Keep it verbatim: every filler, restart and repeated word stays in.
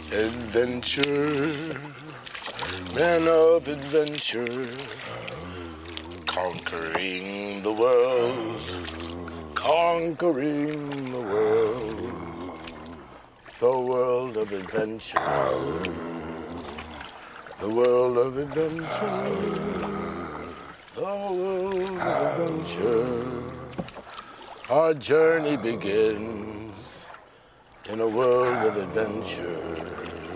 Adventure, man of adventure, conquering the world, conquering the world, the world of adventure, the world of adventure, the world of adventure. Our journey begins in a world of adventure.